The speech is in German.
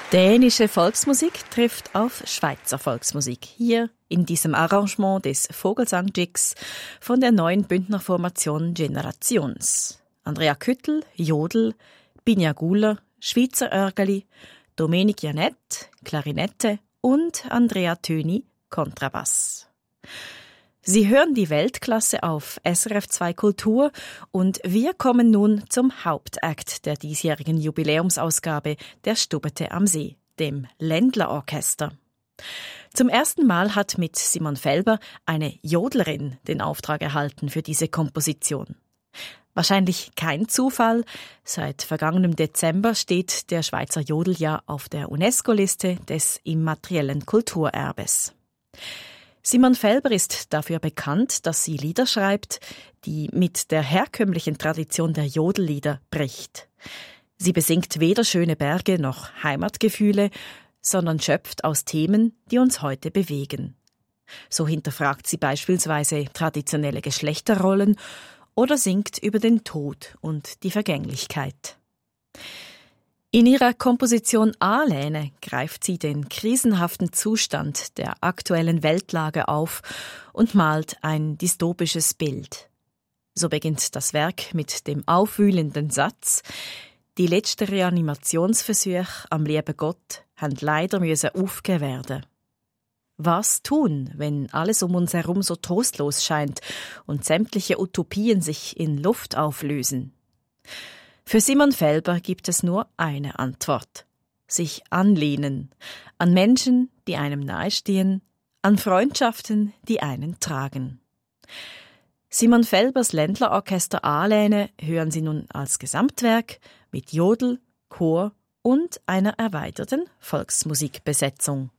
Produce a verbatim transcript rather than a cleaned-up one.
Dänische Volksmusik trifft auf Schweizer Volksmusik. Hier in diesem Arrangement des Vogelsang-Jigs von der neuen Bündner Formation Generations. Andrea Küttel, Jodel, Binja Guler, Schweizer Örgeli, Domenic Janett, Klarinette und Andrea Töni, Kontrabass. Sie hören die Weltklasse auf S R F zwei Kultur und wir kommen nun zum Hauptakt der diesjährigen Jubiläumsausgabe der Stubete am See, dem Ländlerorchester. Zum ersten Mal hat mit Simon Felber eine Jodlerin den Auftrag erhalten für diese Komposition. Wahrscheinlich kein Zufall. Seit vergangenem Dezember steht der Schweizer Jodeljahr auf der UNESCO-Liste des immateriellen Kulturerbes. Simon Felber ist dafür bekannt, dass sie Lieder schreibt, die mit der herkömmlichen Tradition der Jodellieder bricht. Sie besingt weder schöne Berge noch Heimatgefühle, sondern schöpft aus Themen, die uns heute bewegen. So hinterfragt sie beispielsweise traditionelle Geschlechterrollen oder singt über den Tod und die Vergänglichkeit. In ihrer Komposition A-Läne greift sie den krisenhaften Zustand der aktuellen Weltlage auf und malt ein dystopisches Bild. So beginnt das Werk mit dem aufwühlenden Satz: «Die letzten Reanimationsversuche am lieben Gott haben leider müssen aufgegeben werden.» Was tun, wenn alles um uns herum so trostlos scheint und sämtliche Utopien sich in Luft auflösen? Für Simon Felber gibt es nur eine Antwort: sich anlehnen an Menschen, die einem nahestehen, an Freundschaften, die einen tragen. Simon Felbers Ländlerorchester A-Läne hören Sie nun als Gesamtwerk mit Jodel, Chor und einer erweiterten Volksmusikbesetzung.